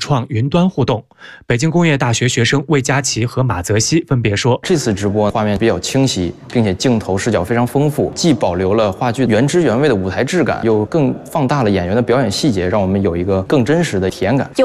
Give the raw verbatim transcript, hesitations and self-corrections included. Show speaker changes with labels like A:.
A: 创云端互动。北京工业大学学生魏佳琪和马泽西分别说，
B: 这次直播画面比较清晰，并且镜头视角非常丰富，既保留了话剧原汁原味的舞台质感，又更放大了演员的表演细节，让我们有一个更真实的体验感。